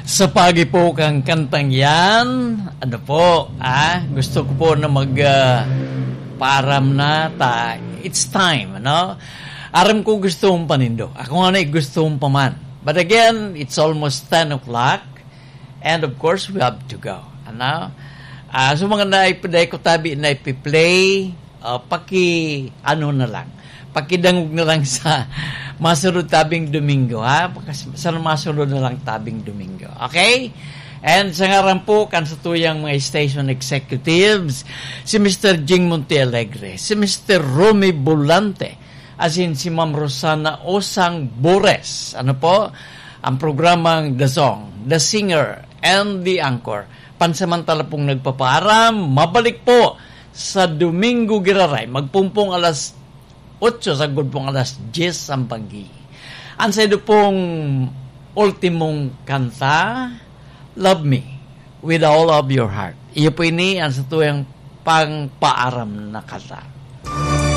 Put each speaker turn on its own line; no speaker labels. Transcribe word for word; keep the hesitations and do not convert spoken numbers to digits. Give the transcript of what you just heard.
Sa pagi po kang kantang yan, ano po, ah, gusto ko po na mag uh, param na ta, it's time, ano? Aram ko gusto mong panindo. Ako nga na gusto mong paman. But again, it's almost ten o'clock and of course, we have to go. Ano? Uh, so mga naipaday ko tabi na ipi-play, uh, paki, ano na lang, pakidangog na lang sa masunod tabing Domingo, ha? Sa masunod na lang tabing Domingo. Okay? And sa ngaran po, kan sa tuyang mga station executives, si Mister Jing Montealegre, si Mister Romy Bolante, as in si Ma'am Rosana Osang Bores. Ano po? Ang programang The Song, The Singer, and The Anchor. Pansamantala pong nagpapaaram, mabalik po sa Domingo Giraray, magpumpong alas otso, sagod pong alas diyes ang pagi. Ang sa pong ultimong kanta, Love Me with all of your heart. Iyo po ini ang sa tuyang pangpaaram na kanta.